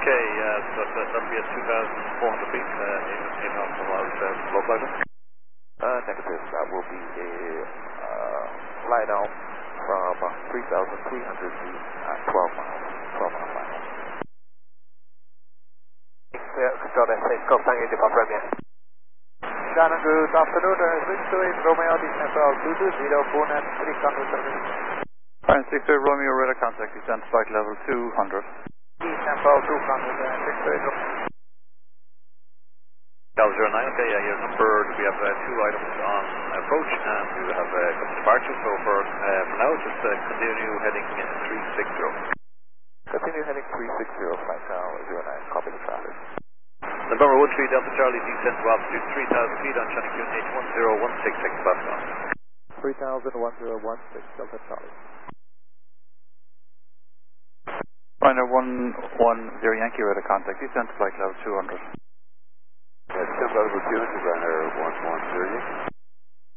Okay, so that'll be at 2,400 feet in off the localizer. Negative. That will be a fly down from 3,300 feet at 12 miles. 12 mile fly down. Control SA, Cosine India Papa Romeo. China, good afternoon. 628 Romeo, descent altitude 049 300 service. 628 Romeo, radar contact, descent flight level 200. Descent level 200, 628 Romeo. 09, okay, your number, we have two items on approach and we will have a couple departures, so for now just continue heading 360. Continue heading 360, flight now 09, copy the traffic. November 13 Delta Charlie, descent to altitude 3,000 feet on channel QNH 10166 Pascal. 3,01016 Delta Charlie. Final 110 Yankee radar contact, descent flight level 200. Descent level 200, runner 110 Yankee.